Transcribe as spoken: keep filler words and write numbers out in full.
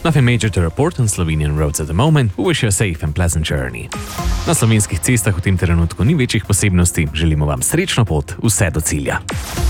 Nothing major to report on Slovenian roads at the moment. We wish you a safe and pleasant journey. Na slovenskih cestah v tem trenutku ni večjih posebnosti. Želimo vam srečno pot vse do cilja.